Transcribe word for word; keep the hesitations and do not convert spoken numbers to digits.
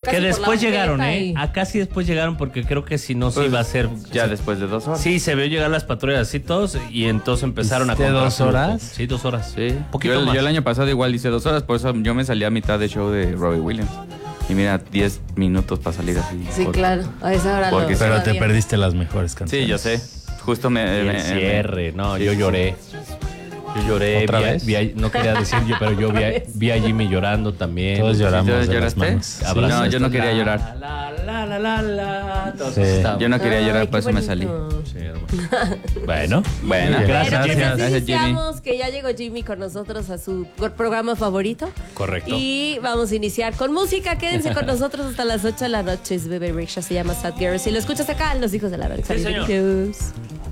casi Que por después la llegaron, banqueta ¿eh? y- Acá sí después llegaron porque creo que si no se Pues, iba a hacer... Ya se- después de dos horas. Sí, se vio llegar las patrullas así todos y entonces empezaron a ¿Hiciste comprar dos flujo. horas? Sí, dos horas. Sí. Poquito yo, más. yo el año pasado igual hice dos horas, por eso yo me salí a mitad de show de Robbie Williams. Y mira, diez minutos para salir así. Sí, Por- claro. A esa hora Porque lo Pero te todavía. perdiste las mejores canciones. Sí, yo sé. Justo me... Y me- el me- cierre, no, sí, yo sí, lloré. Yo lloré, ¿Otra vi a- vez? vi a- no quería decir yo, pero yo vi a, vez. vi a Jimmy llorando también. Todos lloramos ¿Sí, de las lloraste? manos. Sí. Abrazos. No, yo no quería La, llorar. La, la, la, la, la, todos Sí. estábamos. Yo no quería Ay, llorar, qué por eso me salí. bonito. Sí, hermano. Bueno, Bueno, Muy bien. gracias, Bueno, pues Jimmy. así Gracias, Jimmy. iniciamos, que ya llegó Jimmy con nosotros a su programa favorito. Correcto. Y vamos a iniciar con música. Quédense con nosotros hasta las ocho de la noche. Es Bebe Rickshaw, se llama Sad Girls. Si lo escuchas acá, Los Hijos de la Rancha. Sí, señor. Adiós.